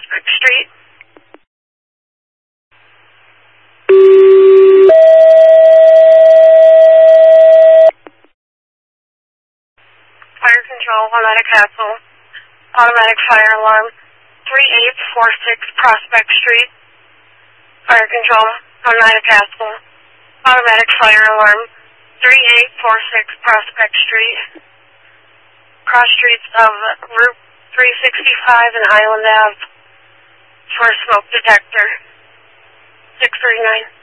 Prospect Street. Fire control, Oneida Castle. Automatic fire alarm, 3846 Prospect Street. Fire control, Oneida Castle. Automatic fire alarm, 3846 Prospect Street. Cross streets of Route 365 and Island Ave for a smoke detector. 639.